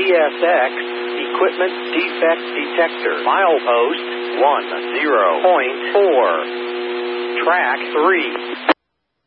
CSX Equipment Defect Detector. Milepost 10.4. Track 3.